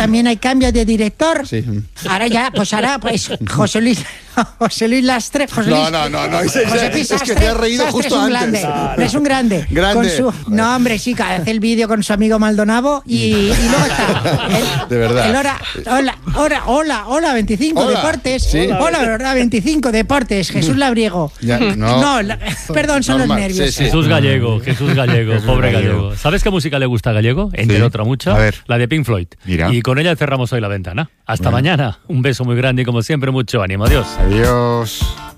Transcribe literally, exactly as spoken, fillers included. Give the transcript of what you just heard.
también hay cambio de director. Sí. Ahora ya, pues ahora, pues José Luis, José Luis Lastre. José No, Luis, no, no, no. Es, José Luis es que te has reído Sastre justo es un antes. Grande, es un grande. Grande. Con su, no, hombre, sí, que hace el vídeo con su amigo Maldonado y, y luego está. El, De verdad. El hora, hola, hola, hola, hola, veinticinco Hola. Deportes. Sí. Hola, verdad, veinticinco Deportes. Jesús Labriego. Ya, no. la- perdón, son Normal, los nervios. sí, sí. Jesús Gallego, Jesús Gallego, pobre Gallego. ¿Sabes qué música le gusta a Gallego? Entre Sí. otra mucha, A ver. la de Pink Floyd. Mira. Y con ella cerramos hoy la ventana. Hasta Bueno. mañana. Un beso muy grande y como siempre mucho ánimo. Adiós. Adiós.